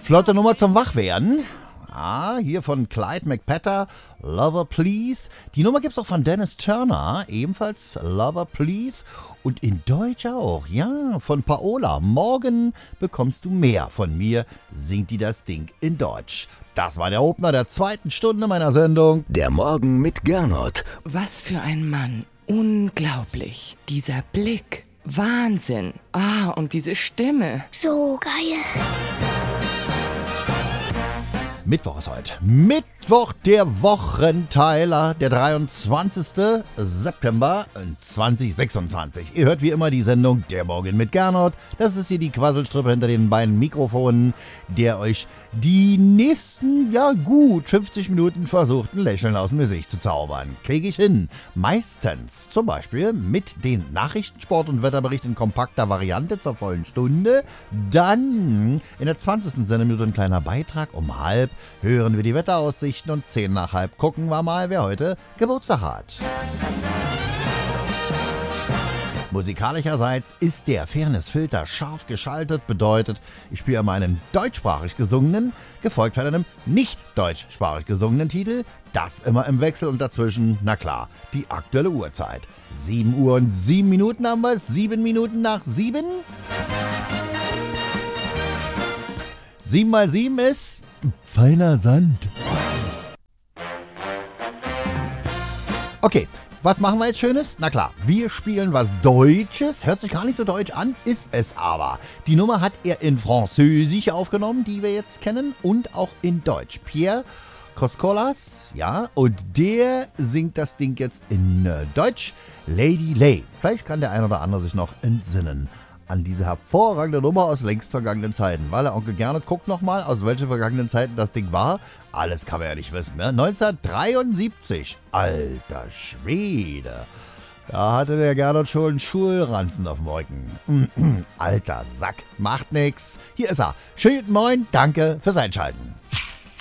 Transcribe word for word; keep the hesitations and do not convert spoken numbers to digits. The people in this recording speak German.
Flotte Nummer zum Wachwerden. Ah, hier von Clyde McPatter, Lover Please. Die Nummer gibt's auch von Dennis Turner, ebenfalls Lover Please. Und in Deutsch auch, ja, von Paola. Morgen bekommst du mehr von mir, singt die das Ding in Deutsch. Das war der Opener der zweiten Stunde meiner Sendung. Der Morgen mit Gernot. Was für ein Mann. Unglaublich. Dieser Blick. Wahnsinn. Ah, und diese Stimme. So geil. Mittwoch ist heute. Mittwoch, der Wochenteiler, der dreiundzwanzigsten September zweitausendsechsundzwanzig. Ihr hört wie immer die Sendung Der Morgen mit Gernot. Das ist hier die Quasselstrippe hinter den beiden Mikrofonen, der euch die nächsten, ja gut, fünfzig Minuten versucht, ein Lächeln aus dem Gesicht zu zaubern. Kriege ich hin. Meistens zum Beispiel mit den Nachrichten, Sport- und Wetterbericht in kompakter Variante zur vollen Stunde. Dann in der zwanzigsten Sendeminute ein kleiner Beitrag um halb. Hören wir die Wetteraussichten und zehn nach halb gucken wir mal, wer heute Geburtstag hat. Musikalischerseits ist der Fairness-Filter scharf geschaltet, bedeutet, ich spiele mal einen deutschsprachig gesungenen, gefolgt von einem nicht deutschsprachig gesungenen Titel. Das immer im Wechsel und dazwischen, na klar, die aktuelle Uhrzeit. sieben Uhr und sieben Minuten haben wir es, sieben Minuten nach sieben. sieben mal sieben ist feiner Sand. Okay, was machen wir jetzt Schönes? Na klar, wir spielen was Deutsches. Hört sich gar nicht so deutsch an, ist es aber. Die Nummer hat er in Französisch aufgenommen, die wir jetzt kennen, und auch in Deutsch. Pierre Coscolas, ja, und der singt das Ding jetzt in äh, Deutsch. Lady Lay. Vielleicht kann der ein oder andere sich noch entsinnen an diese hervorragende Nummer aus längst vergangenen Zeiten. Weil der Onkel Gernot guckt nochmal, aus welchen vergangenen Zeiten das Ding war. Alles kann man ja nicht wissen, ne? neunzehnhundertdreiundsiebzig. Alter Schwede. Da hatte der Gernot schon einen Schulranzen auf dem Rücken. Alter Sack. Macht nix. Hier ist er. Schönen Moin, danke fürs Einschalten.